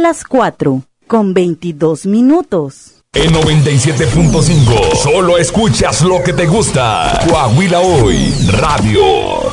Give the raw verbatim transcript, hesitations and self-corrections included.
las cuatro, con veintidós minutos. En noventa y siete punto cinco, solo escuchas lo que te gusta. Coahuila Hoy, Radio.